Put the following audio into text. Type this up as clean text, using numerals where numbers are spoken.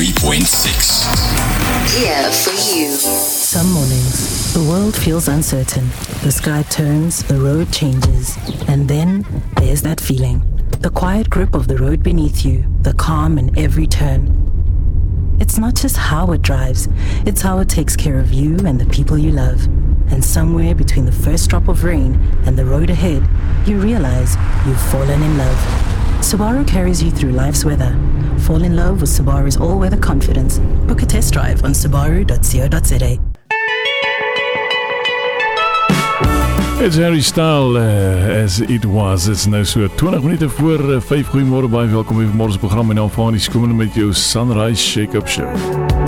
93.6. Here for you. Some mornings, the world feels uncertain. The sky turns, the road changes, and then there's that feeling. The quiet grip of the road beneath you, the calm in every turn. It's not just how it drives, it's how it takes care of you and the people you love. And somewhere between the first drop of rain and the road ahead, you realize you've fallen in love. Subaru carries you through life's weather. Fall in love with Subaru's all-weather confidence. Book a test drive on subaru.co.za. It's Harry Styles, As It Was. It's nou so 20 minute voor 5. Goeiemôre, baie welkom by vanmôre se program en nou van die skoon met jou Sunrise Shake-up Show.